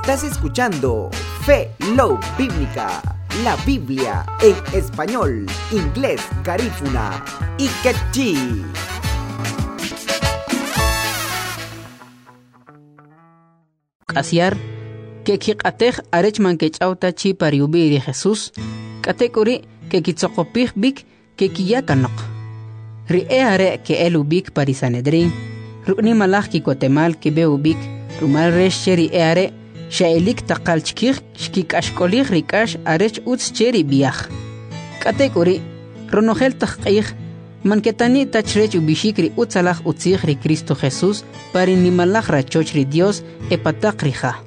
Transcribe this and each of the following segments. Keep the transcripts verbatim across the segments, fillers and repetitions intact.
Estás escuchando Fe Love Bíblica, la Biblia en español, inglés, garífuna y quechí. Asiar que kiqatej arechman que chauta chi pariubiri Jesús, katekuri que kitzokopij bik que kiyakanok. Ri eare que el ubik parisanedrin, rukni malach ki kotemal que be ubik, rumal resh cheri eare, shaelik takal chkir, shkik ashkolich rikash arech utz cheri biach. Katekuri, ronogel takqij, man ketani tachrech ubishikri utzalach utzich ri Cristo Jesús, parinimalach rachoch ri Dios, epatak rija.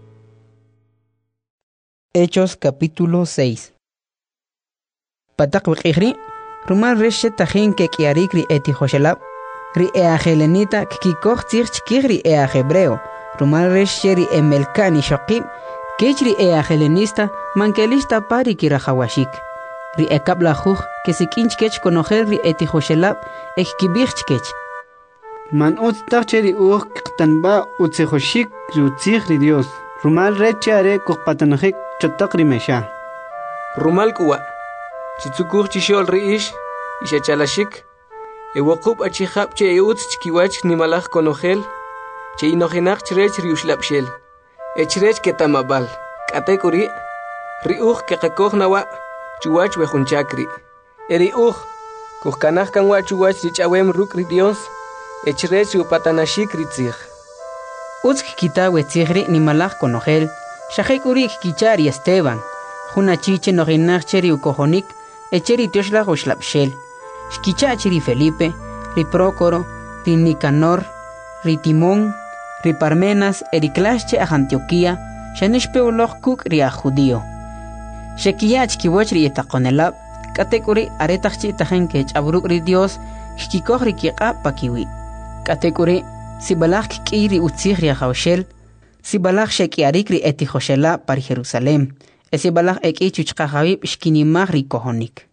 Hechos capítulo seis. Patak wikihri, rumal reshe tajin ke kiarik ri eti joshelab, ri eajelenita kikikoch tzich chkir ri eajebreo, rumal reshe ri emelkani shokib, kech ri eajelenista mankelista pari kirajawashik. Ri ekabla juj que si kinchkech conocer ri eti joshelab ekkibichkech. Man utstacheri uj qtanba utsejoshik rutzich ri Dios. Rumal rechare kokpatanajik chotakri mesha. Rumal kuwa. Chitsukuj chishol ri ish ishachalashik. Ewakub achihab che eutz chkiwach nimalach konojel. Che inojenach chrech ri ushlapshel. Echrech ketamabal. Katekuri. Ri uj kekakoj nawa. Chuwach wejunchakri. Eri uj. Kujkanaj kanwa chuwach richawem ruk ri Dios. Echrech upatanashik ritzich. Utsk kita wetzigri ni malach konogel, shahekuri kichari Esteban, juna chiche noginach cheri ukojonik, echeri tioshla ushlapshel, shkichachiri Felipe, ri Prócoro, ri Nicanor, ri Timón, ri Parmenas, eriklasche a Antioquía, shanishpeuloch kuk ri a judío. Shekiyach kiwach ri etakonelab, katekuri aretachchi tajen kech abruk ri Dios, shkikoch ri kiqa pakiwi. Katekuri si balach kiri utzich ri jawshel, si balach shekiarik ri eti joshela par Jerusalem, e si balach eki chuchqajawib shkinimach ri kohonik.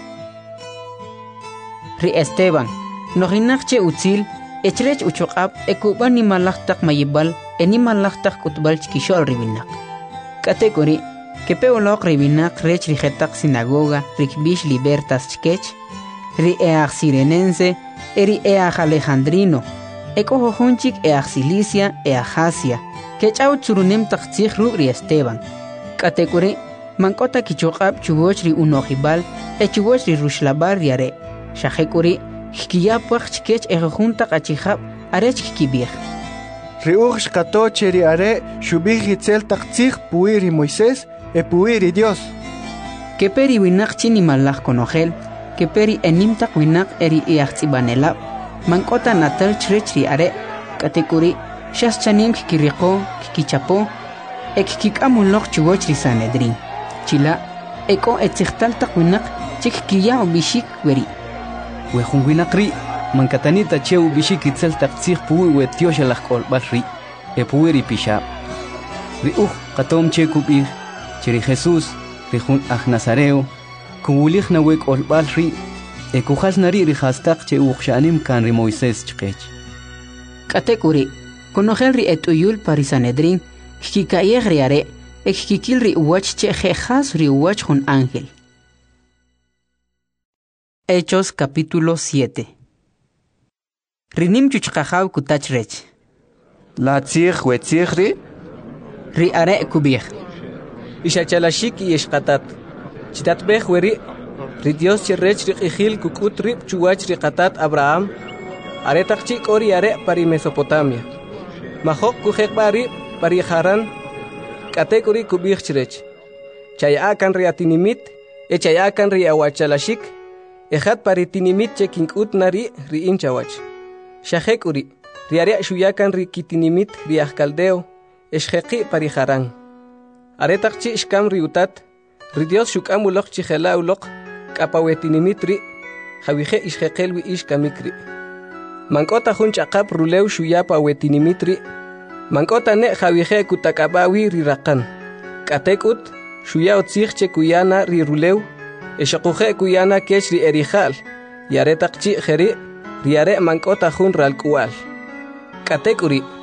Ri Esteban, noginach che utzil, echrech uchuqab ekuban ni malach tak mayibal, e ni malach tak kutbal chkishol ribinak. Katekuri, que peolok ribinak rech ri jetak sinagoga, rikbish libertas chkech, ri each sirenense, eri each alejandrino, Eko hohunchik each Cilicia each Asia, que chau churunem taktzich rubri Esteban. Katekuri, mankota kichokab chuboch ri unojibal, e chuboch ri rushlabar riare. Shahekuri, hkiyapach chkech e juntak achihab, arech kikibich. Ri uj shkato cheri are, shubih hitzel taktzich puiri Moisés, e puiri Dios. Que peri winak chini malach konogel, que peri enimtak winak eri each tzibanelab, mankota natal chrechri are, katekuri, shas chanim kikiriko, kikichapo, ek kikamulok chugoch ri Sanedrin. Chila, eko etzichtal takwinak, chik kiya ubishik weri. Wejun winakri, mankatanita che ubishik itzel taktzich puwi wetiosh alakol balri, e puweri pisha. Ri uj, katom che kubir, cheri Jesús, ri jun aj Nazareo, kubulich na wek ol balri, e kujas nari ri hastak che uxanim kan ri Moisés chkech. Katekuri, konogel ri etuyul parisanedrin, kikayeg ri are, e kikil ri uwach che jejas ri uwach jun ángel. Hechos capítulo siete. Rinim chuchkajaw kutach rech. La tzich wetzich ri? Ri are kubich. Ishachalashik y eshkatat. Chitatbech weri. Ri Dios cherrech ri qijil kukut rib chuwach ri qatat Abraham. Aretachik ori are pari Mesopotamia. Mahok kujek bari pari Haran. Katek ori kubich chrech. Chayakan ri atinimit. E chayakan ri awachalashik. Ejat pari tinimit che kinkut nari ri inchawach. Shahek ori. Ri are shuyakan ri kitinimit ri ajkaldeo. Eshjeki pari Haran. Aretachik ishkam ri utat. Ri Dios shukam ulok chijela ulok. Kapawetinimitri, Javije ishekelwi ishkamikri. Mankota junchakap rulew shuyapa wetinimitri. Mankota ne Javije kutakabawi rirakan. Katekut, shuya otzich kuyana ri rulew. Eshakuje kuyana kech ri erijal. Yaretakchi jeri, riare mankota jun ralkual. Katekuri,